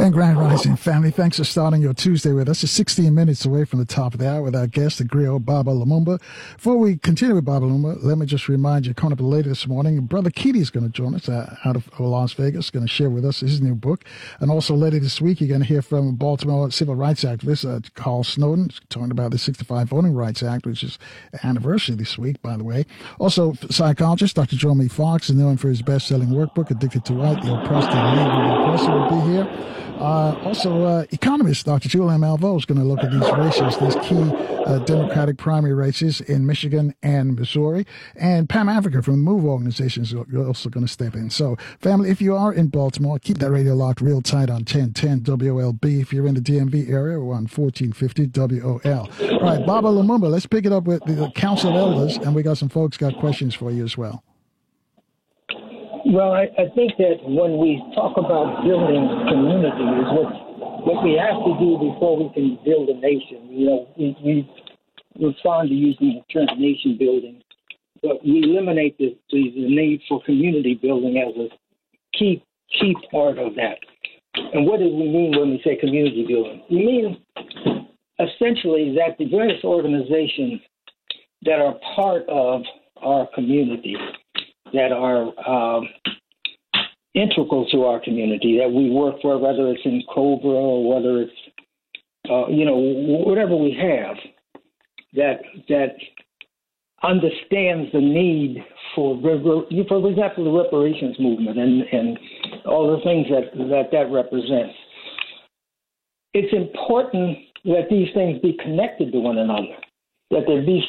And Grand Rising family, thanks for starting your Tuesday with us. It's 16 minutes away from the top of the hour with our guest, the griot Baba Lumumba. Before we continue with Baba Lumumba, let me just remind you, coming up later this morning, Brother Keaty is going to join us out of Las Vegas, going to share with us his new book. And also later this week, you're going to hear from Baltimore civil rights activist Carl Snowden, talking about the 65 Voting Rights Act, which is anniversary this week, by the way. Also, psychologist Dr. Jeremy Fox is known for his best-selling workbook, Addicted to White, The Oppressed and the Oppressor, will be here. Also, economist Dr. Julian Malveaux is going to look at these races, these key Democratic primary races in Michigan and Missouri. And Pam Africa from the MOVE organization is also going to step in. So, family, if you are in Baltimore, keep that radio locked real tight on 1010 WOLB. If you're in the DMV area, we're on 1450 WOL. All right, Baba Lumumba, let's pick it up with the Council of Elders, and we got some folks got questions for you as well. Well, I think that when we talk about building community is what we have to do before we can build a nation. You know, we're fond of using the term nation building, but we eliminate the need for community building as a key part of that. And what do we mean when we say community building? We mean essentially that the various organizations that are part of our community, that are integral to our community, that we work for, whether it's in Cobra or whether it's, whatever we have, that understands the need for example, the reparations movement and all the things that represents. It's important that these things be connected to one another, that there be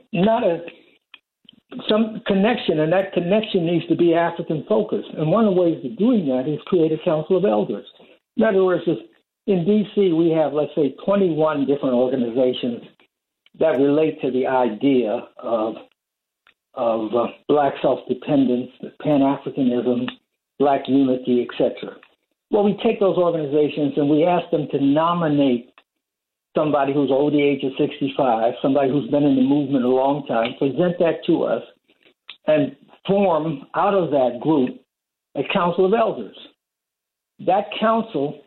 some connection, and that connection needs to be African focused. And one of the ways of doing that is create a council of elders. In other words, in D.C. we have, let's say, 21 different organizations that relate to the idea of Black self-dependence, Pan-Africanism, Black unity, etc. Well, we take those organizations and we ask them to nominate somebody who's over the age of 65, somebody who's been in the movement a long time, present that to us, and form out of that group a council of elders. That council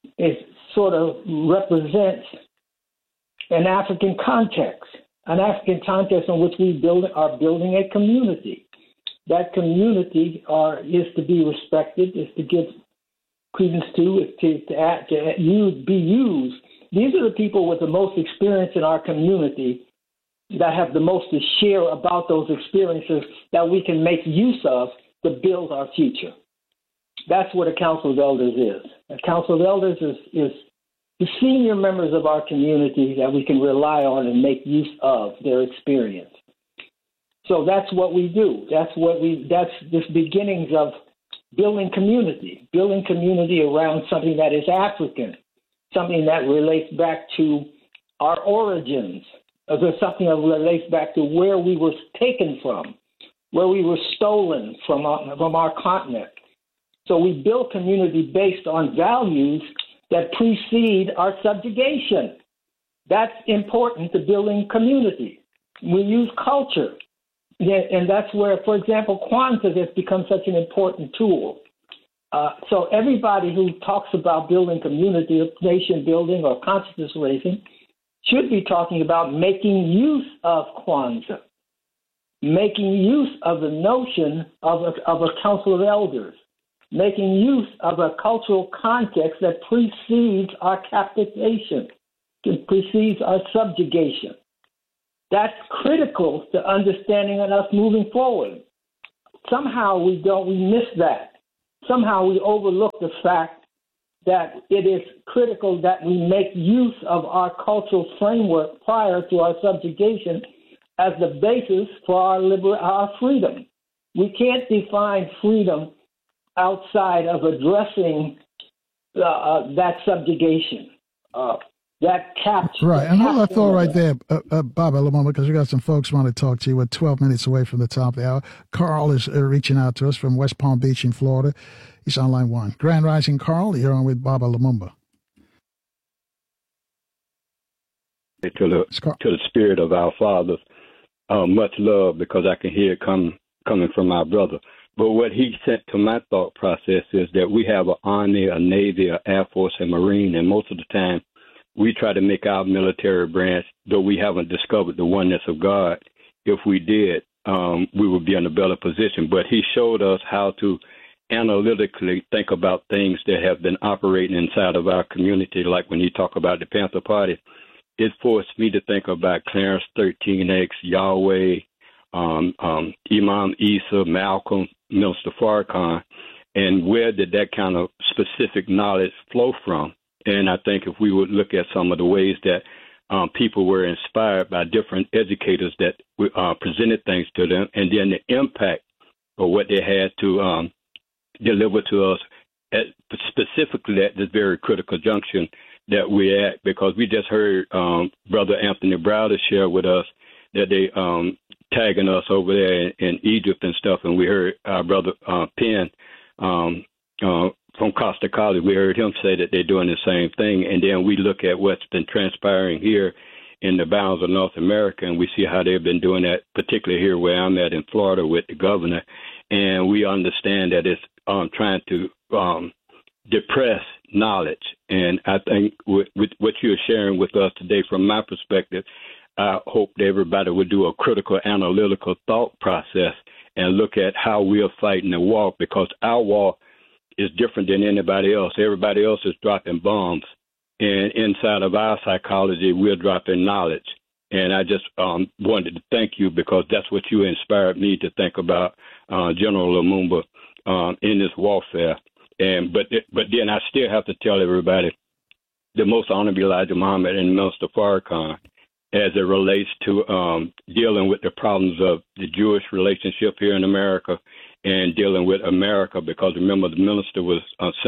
represents an African context in which we are building a community. That community is to be respected, is to give credence to, is to be used. These are the people with the most experience in our community that have the most to share about those experiences that we can make use of to build our future. That's what a Council of Elders is. A Council of Elders is the senior members of our community that we can rely on and make use of their experience. So that's what we do. That's this beginnings of building community around something that is African, something that relates back to our origins, something that relates back to where we were taken from, where we were stolen from our continent. So we build community based on values that precede our subjugation. That's important to building community. We use culture. And that's where, for example, Kwanzaa has become such an important tool. So everybody who talks about building community, nation building, or consciousness raising should be talking about making use of Kwanzaa, making use of the notion of a council of elders, making use of a cultural context that precedes our captivation, precedes our subjugation. That's critical to understanding and us moving forward. Somehow we miss that. Somehow we overlook the fact that it is critical that we make use of our cultural framework prior to our subjugation as the basis for our freedom. We can't define freedom outside of addressing that subjugation. That capture. Right, and hold that thought right there, Baba Lumumba, because we got some folks want to talk to you. We're 12 minutes away from the top of the hour. Carl is reaching out to us from West Palm Beach in Florida. He's on line one. Grand Rising, Carl, you're on with Baba Lumumba. To the spirit of our fathers, much love, because I can hear it coming from my brother. But what he sent to my thought process is that we have an Army, a Navy, an Air Force, and Marine, and most of the time we try to make our military branch, though we haven't discovered the oneness of God. If we did, we would be in a better position. But he showed us how to analytically think about things that have been operating inside of our community, like when you talk about the Panther Party. It forced me to think about Clarence 13X, Yahweh, Imam Isa, Malcolm, Minister Farrakhan, and where did that kind of specific knowledge flow from? And I think if we would look at some of the ways that people were inspired by different educators that presented things to them, and then the impact of what they had to deliver to us, specifically at this very critical junction that we're at, because we just heard Brother Anthony Browder share with us that they tagging us over there in Egypt and stuff, and we heard our brother Penn from Costa College, we heard him say that they're doing the same thing, and then we look at what's been transpiring here in the bounds of North America, and we see how they've been doing that, particularly here where I'm at in Florida with the governor, and we understand that it's trying to depress knowledge. And I think with what you're sharing with us today, from my perspective, I hope that everybody would do a critical analytical thought process and look at how we are fighting the war, because our war is different than anybody else. Everybody else is dropping bombs, and inside of our psychology, we're dropping knowledge. And I just wanted to thank you, because that's what you inspired me to think about General Lumumba in this warfare. And but then I still have to tell everybody, the Most Honorable Elijah Muhammad and Minister Farrakhan, as it relates to dealing with the problems of the Jewish relationship here in America and dealing with America, because remember the minister was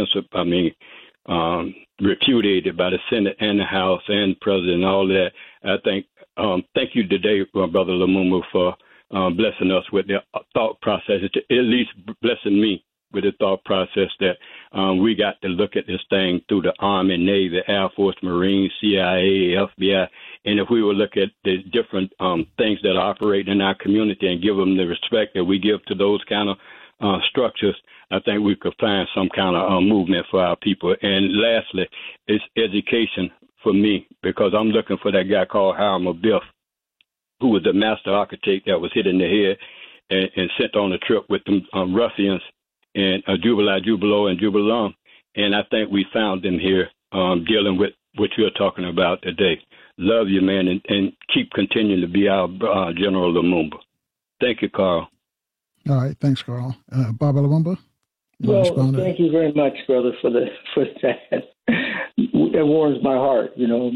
repudiated by the Senate and the House and the President and all that. I think thank you today, Brother Lumumba, for blessing us with the thought process, at least blessing me with the thought process that we got to look at this thing through the Army, Navy, Air Force, Marines, CIA, FBI. And if we would look at the different things that operate in our community and give them the respect that we give to those kind of structures, I think we could find some kind of movement for our people. And lastly, it's education for me, because I'm looking for that guy called Hiram Abiff, who was the master architect that was hit in the head and sent on a trip with them ruffians and Jubilo and Jubilum. And I think we found them here dealing with what you're talking about today. Love you, man, and keep continuing to be our General Lumumba. Thank you, Carl. All right. Thanks, Carl. Baba Lumumba? Well, thank you very much, brother, for that. It warms my heart, you know.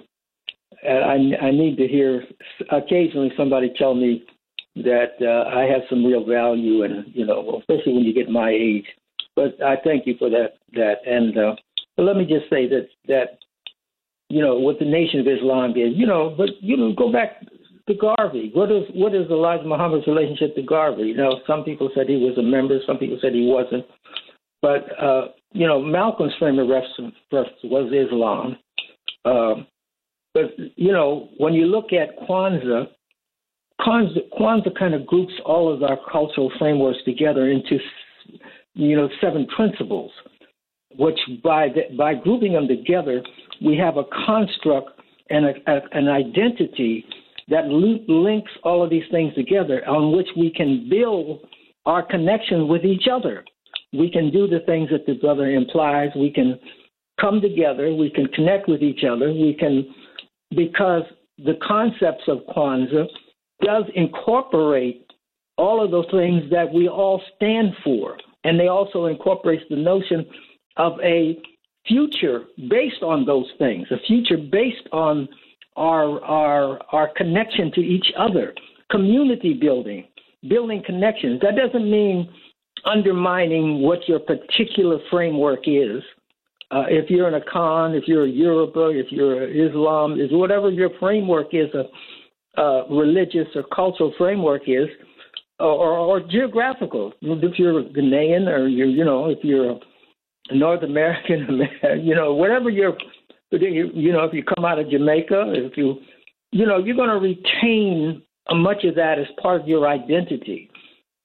I need to hear occasionally somebody tell me that I have some real value, and especially when you get my age. But I thank you for that. And but let me just say that what the Nation of Islam is, but go back to Garvey. What is Elijah Muhammad's relationship to Garvey? Some people said he was a member, some people said he wasn't. But Malcolm's frame of reference was Islam. But when you look at Kwanzaa kind of groups all of our cultural frameworks together into 7 principles, which by grouping them together, we have a construct and an identity that links all of these things together, on which we can build our connection with each other. We can do the things that the brother implies. We can come together. We can connect with each other. Because the concepts of Kwanzaa does incorporate all of those things that we all stand for. And they also incorporates the notion of a future based on those things, a future based on our connection to each other, community building connections. That doesn't mean undermining what your particular framework is. If you're an Akan, if you're a Yoruba, if you're Islam, is whatever your framework is, a religious or cultural framework is, or geographical. If you're a Ghanaian, or if you're a North American, whatever if you come out of Jamaica, you're going to retain much of that as part of your identity.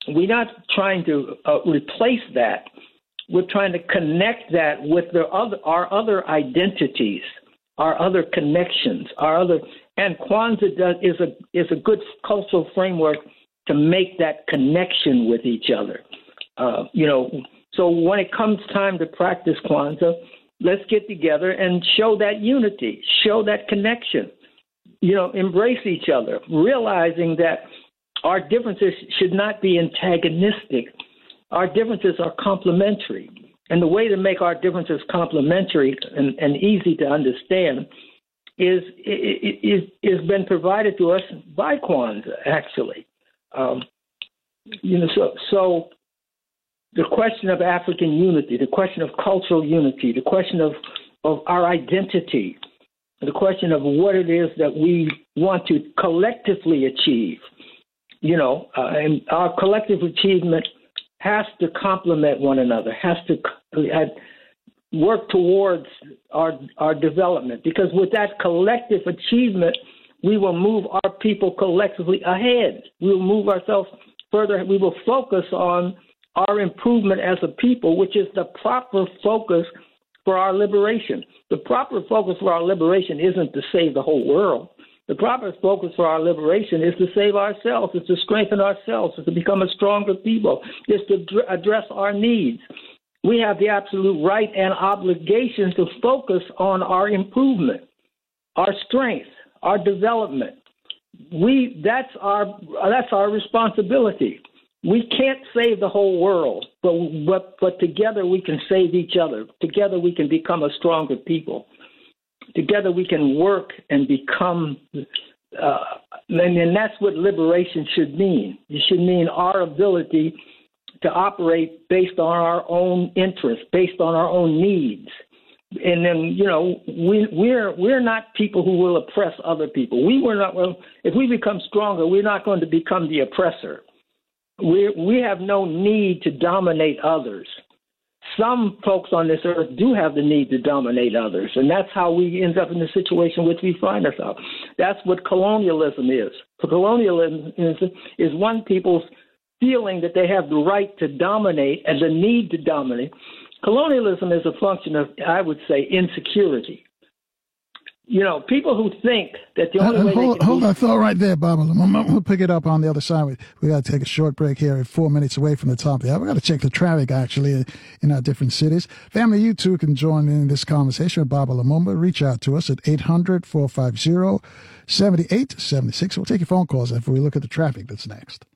We're not trying to replace that. We're trying to connect that with our other identities, our other connections, and Kwanzaa is a good cultural framework to make that connection with each other. So when it comes time to practice Kwanzaa, let's get together and show that unity, show that connection, embrace each other, realizing that our differences should not be antagonistic. Our differences are complementary. And the way to make our differences complementary and easy to understand is been provided to us by Kwanzaa, actually. So the question of African unity, the question of cultural unity, the question of our identity, the question of what it is that we want to collectively achieve, and our collective achievement has to complement one another, has to work towards our development, because with that collective achievement, we will move our people collectively ahead. We will move ourselves further. We will focus on our improvement as a people, which is the proper focus for our liberation. The proper focus for our liberation isn't to save the whole world. The proper focus for our liberation is to save ourselves, is to strengthen ourselves, is to become a stronger people, is to address our needs. We have the absolute right and obligation to focus on our improvement, our strength, our development. That's our responsibility. We can't save the whole world, but together we can save each other. Together we can become a stronger people. Together we can work and become, and that's what liberation should mean. It should mean our ability to operate based on our own interests, based on our own needs. And then, we're not people who will oppress other people. If we become stronger, we're not going to become the oppressor. We have no need to dominate others. Some folks on this earth do have the need to dominate others, and that's how we end up in the situation in which we find ourselves. That's what colonialism is. Colonialism is one people's feeling that they have the right to dominate and the need to dominate. Colonialism is a function of, I would say, insecurity. People who think that the only way hold that thought right there, Bob. We'll pick it up on the other side. We got to take a short break here. We're 4 minutes away from the top of the hour. We got to check the traffic, actually, in our different cities. Family, you too can join in this conversation with Baba Lumumba. Reach out to us at 800-450-7876. We'll take your phone calls after we look at the traffic that's next.